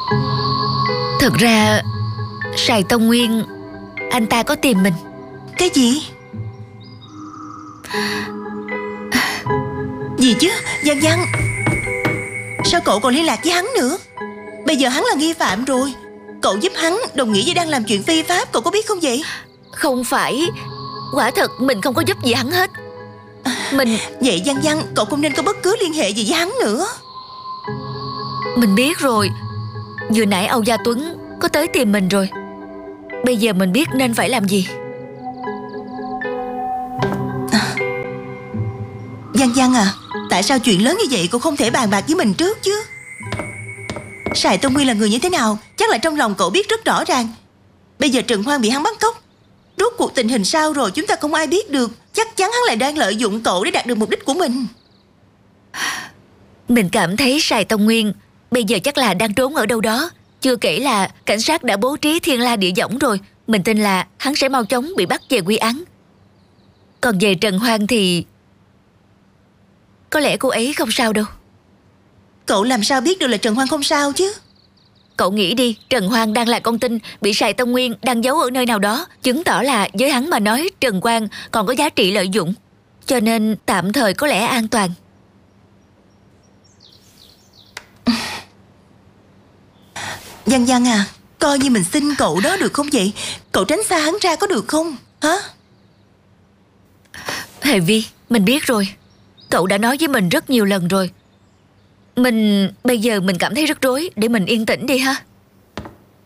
Thật ra Sài Tông Nguyên, anh ta có tìm mình. Cái gì? Gì chứ? Văn Văn, sao cậu còn liên lạc với hắn nữa? Bây giờ hắn là nghi phạm rồi. Cậu giúp hắn đồng nghĩa với đang làm chuyện phi pháp, cậu có biết không vậy? Không phải, quả thật mình không có giúp gì hắn hết. Vậy Văn Văn, cậu không nên có bất cứ liên hệ gì với hắn nữa. Mình biết rồi. Vừa nãy Âu Gia Tuấn có tới tìm mình rồi. Bây giờ mình biết nên phải làm gì. Văn Văn à, tại sao chuyện lớn như vậy cậu không thể bàn bạc với mình trước chứ? Sài Tông Nguyên là người như thế nào chắc là trong lòng cậu biết rất rõ ràng. Bây giờ Trần Hoan bị hắn bắt cóc, rốt cuộc tình hình sao rồi chúng ta không ai biết được. Chắc chắn hắn lại đang lợi dụng cậu để đạt được mục đích của mình. Mình cảm thấy Sài Tông Nguyên bây giờ chắc là đang trốn ở đâu đó. Chưa kể là cảnh sát đã bố trí thiên la địa võng rồi. Mình tin là hắn sẽ mau chóng bị bắt về quy án. Còn về Trần Hoan thì có lẽ cô ấy không sao đâu. Cậu làm sao biết được là Trần Hoan không sao chứ? Cậu nghĩ đi, Trần Hoan đang là con tin bị Sài Tông Nguyên đang giấu ở nơi nào đó, chứng tỏ là với hắn mà nói Trần Hoan còn có giá trị lợi dụng. Cho nên tạm thời có lẽ an toàn. Văn Văn à, coi như mình xin cậu đó được không vậy? Cậu tránh xa hắn ra có được không? Hả? Hề Vi, mình biết rồi. Cậu đã nói với mình rất nhiều lần rồi. Bây giờ mình cảm thấy rất rối. Để mình yên tĩnh đi ha.